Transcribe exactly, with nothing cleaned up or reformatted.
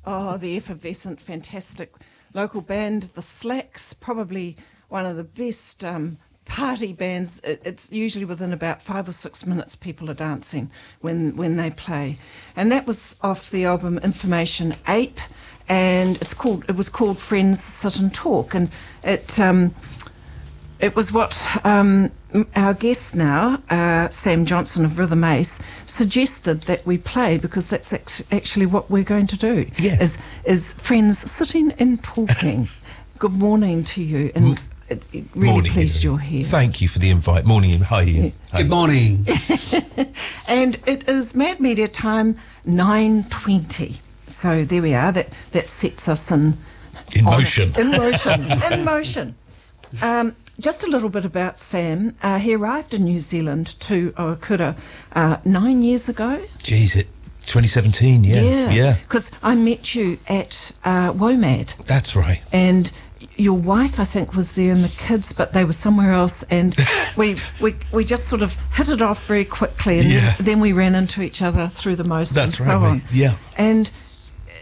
Oh, the effervescent, fantastic local band, The Slacks, probably one of the best um, party bands. It, it's usually within about five or six minutes people are dancing when, when they play. And that was off the album Information Ape, and it's called. It was called Friends Sit and Talk, and it um, it was what um, our guest now, uh, Sam Johnson of Rhythm Ace, suggested that we play, because that's act- actually what we're going to do. Yes. Is is friends sitting and talking. Good morning to you, and it, it really Morning, pleased Ian. you're here. Thank you for the invite. Morning, Ian. Hi, Ian. Yeah. Hi. Good morning. And it is Mad Media time, nine twenty. So there we are. That that sets us in In on- motion. In motion. in motion. Um, just a little bit about Sam. Uh, he arrived in New Zealand to Ohakura uh, nine years ago. Jeez, it twenty seventeen. Yeah, yeah. Because I met you at uh, WOMAD, That's right. and your wife, I think, was there, and the kids, but they were somewhere else, and we we, we just sort of hit it off very quickly, and Yeah. then, then we ran into each other through the most That's and so right, on. mate. Yeah. And